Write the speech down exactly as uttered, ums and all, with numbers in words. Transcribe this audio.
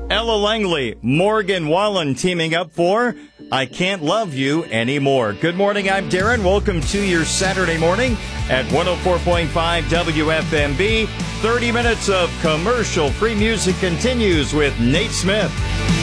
Ella Langley, Morgan Wallen teaming up for I Can't Love You Anymore. Good morning, I'm Darren. Welcome to your Saturday morning at one oh four point five W F M B. thirty minutes of commercial-free music continues with Nate Smith.